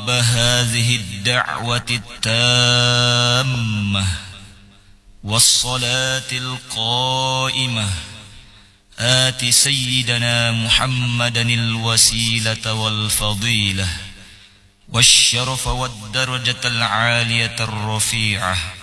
هذه الدعوة التامة والصلاة القائمة آت سيدنا محمدا الوسيلة والفضيلة والشرف والدرجة العالية الرفيعة